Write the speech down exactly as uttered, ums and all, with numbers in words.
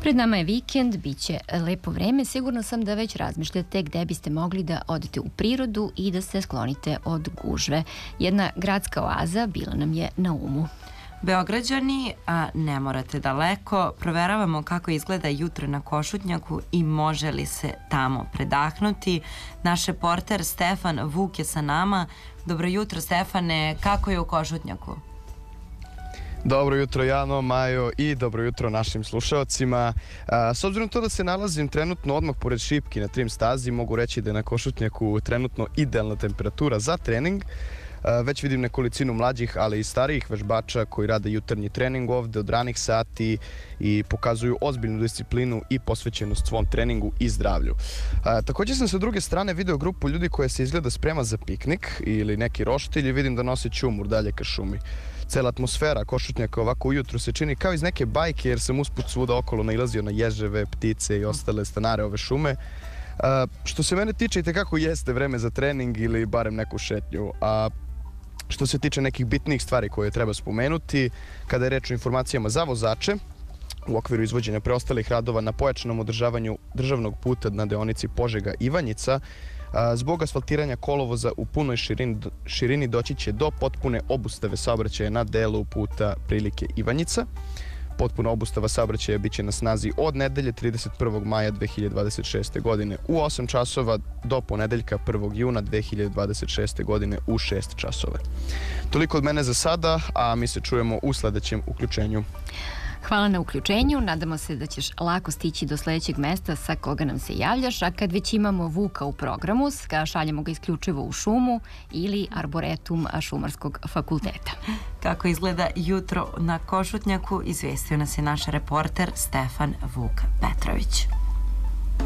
Pred nama je vikend, bit će lepo vreme. Sigurno sam da već razmišljate gde biste mogli da odete u prirodu i da se sklonite od gužve. Jedna gradska oaza bila nam je na umu. Beograđani, a ne morate daleko, proveravamo kako izgleda jutro na Košutnjaku i može li se tamo predahnuti. Naš reporter Stefan Vuk je sa nama. Dobro jutro, Stefane, kako je u Košutnjaku? Dobro jutro, Jano, Majo i dobro jutro našim slušalcima. S obzirom to da se nalazim trenutno odmah pored Šipki na trim stazi, mogu reći da je na Košutnjaku trenutno idealna temperatura za trening. Već vidim nekolicinu mlađih, ali i starijih vežbača koji rade jutarnji trening ovde od ranih sati i pokazuju ozbiljnu disciplinu i posvećenost svom treningu i zdravlju. Također sam sa druge strane video grupu ljudi koja se izgleda sprema za piknik ili neki roštilj i vidim da nosi ćumur dalje ka šumi. Cela atmosfera Košutnjaka ovako ujutru se čini kao iz neke bajke, jer sam usput svuda okolo nailazio na ježeve, ptice i ostale stanare ove šume. Što se mene tiče, i tekako jeste vreme za trening ili barem neku šetnju. A što se tiče nekih bitnijih stvari koje treba spomenuti, kada je reč o informacijama za vozače, u okviru izvođenja preostalih radova na pojačanom održavanju državnog puta na deonici Požega-Ivanjica, zbog asfaltiranja kolovoza u punoj širini, širini doći će do potpune obustave saobraćaja na delu puta prilike Ivanjica. Potpuna obustava saobraćaja biće na snazi od nedelje trideset prvog maja dve hiljade dvadeset šeste. godine u osam časova do ponedeljka prvog juna dve hiljade dvadeset šeste. godine u šest časova. Toliko od mene za sada, a mi se čujemo u sledećem uključenju. Hvala na uključenju, nadamo se da ćeš lako stići do sledećeg mesta sa koga nam se javljaš, a kad već imamo Vuka u programu, šaljemo ga isključivo u šumu ili arboretum Šumarskog fakulteta. Kako izgleda jutro na Košutnjaku, izvestio nas je naš reporter Stefan Vuk Petrović.